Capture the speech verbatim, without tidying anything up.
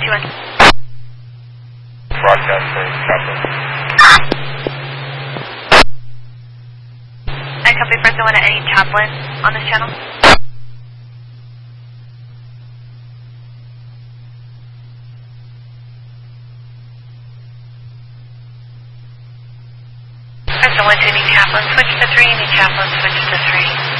doing? Broadcast for Chaplain. I copy first. I want to any Chaplain on this channel. First I want to any Chaplain. Switch to three. Any Chaplain. Switch to three.